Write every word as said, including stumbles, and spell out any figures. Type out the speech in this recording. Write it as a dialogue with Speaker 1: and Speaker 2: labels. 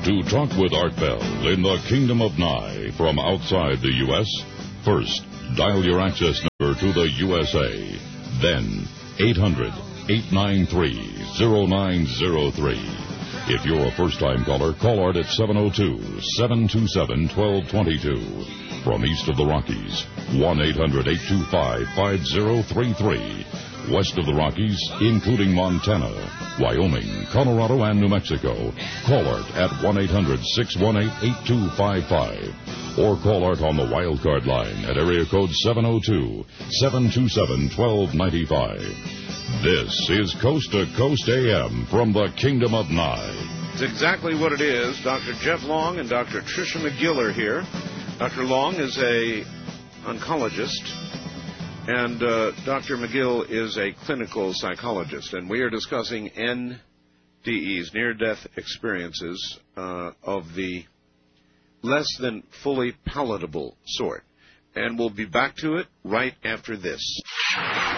Speaker 1: To talk with Art Bell in the Kingdom of Nye from outside the U S, first, dial your access number to the U S A. Then, eight hundred, eight nine three, oh nine oh three. If you're a first-time caller, call Art at seven oh two, seven two seven, one two two two. From east of the Rockies, one eight hundred, eight two five, five oh three three. West of the Rockies, including Montana, Wyoming, Colorado, and New Mexico, call Art at one eight hundred, six one eight, eight two five five. Or call Art on the wildcard line at area code seven oh two, seven two seven, one two nine five. This is Coast to Coast A M from the Kingdom of Nye.
Speaker 2: It's exactly what it is. Doctor Jeff Long and Doctor Tricia McGill are here. Doctor Long is a oncologist, and uh, Doctor McGill is a clinical psychologist, and we are discussing N D Es, near-death experiences uh, of the less than fully palatable sort. And we'll be back to it right after this.